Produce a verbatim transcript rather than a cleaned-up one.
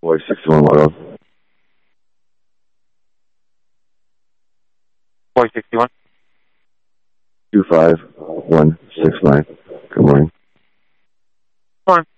Boy sixty-one, what else? Boy sixty-one. two five one six nine. Good morning. Morning.